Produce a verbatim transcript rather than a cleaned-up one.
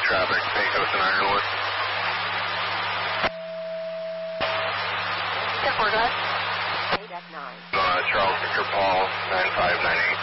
traffic, Pecos and Ironwood. Step four, guys. eight F nine. Uh, Charles Victor Paul, nine five nine eight.